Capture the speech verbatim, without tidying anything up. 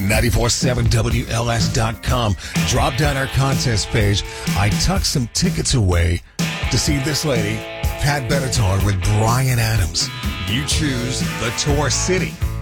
nine four seven W L S dot com. Drop down our contest page. I tucked some tickets away to see this lady, Pat Benatar, with Bryan Adams. You choose the Tour City.